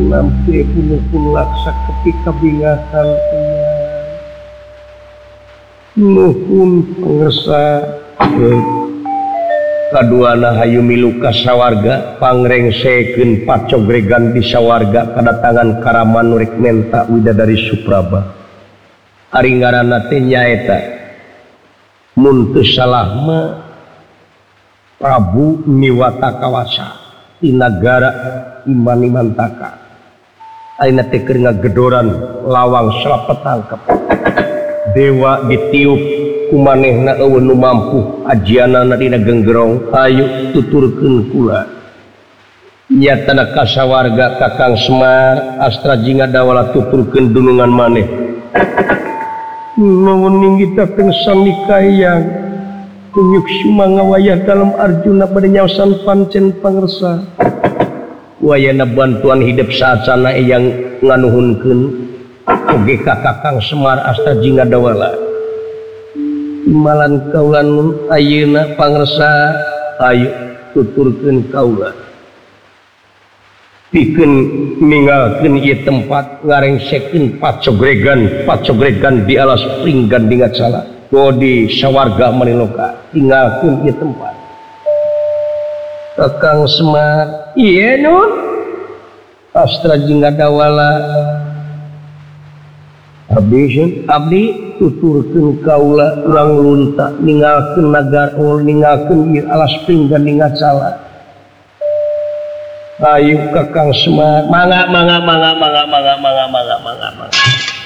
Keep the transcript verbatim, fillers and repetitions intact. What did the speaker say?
nampi pun laksa ketika bingasan nuhun pengersa kaduana hayu milu ka sawarga pangrengsekeun pacogregan di sawarga kadatangan Karaman rek menta widadari Supraba ari ngaranna teh nyaeta mun teu salah mah Prabu Niwata Kawasa di nagara Imani-Mantaka ayeuna teh keur ngagedoran lawang salapetangkep dewa ditiup kumanehna eueun nu mampu ajianana dina genggerong ayo tuturkeun kula nyatana kasawarga Kakang Semar astra jinga dawala tuturkeun dunungan maneh nuwun ninggih teng sandikayang kunyuk sumanga wayah dalam Arjuna bade nyaosan pancen pangersa wayana bantuan hidup saacana yang nganuhunkeun oge ka Kakang Semar astra jinga dawala imalan kaula ayeuna pangersa ayo tuturkeun kaula pikeun ninggalkeun ieu tempat ngarengsekeun pacogregan pacogregan di alas pringgan dingatsala di sawarga Maniloka tinggalkeun ieu tempat Kakang Semar ieu nun astra jinga dawala abdi abdi tuturkeun kaula urang lunta ninggalkeun nagara ninggalkeun ieu alas pinggan ningatsala ayo Kakang Semar mangga mangga mangga mangga mangga mangga mangga mangga